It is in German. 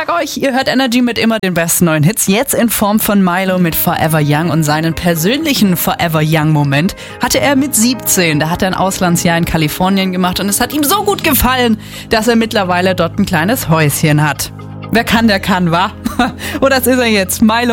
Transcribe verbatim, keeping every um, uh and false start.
sag euch, ihr hört Energy mit immer den besten neuen Hits. Jetzt in Form von Milo mit Forever Young und seinen persönlichen Forever Young Moment hatte er mit siebzehn. Da hat er ein Auslandsjahr in Kalifornien gemacht und es hat ihm so gut gefallen, dass er mittlerweile dort ein kleines Häuschen hat. Wer kann, der kann, wa? Und das ist er jetzt, Milo.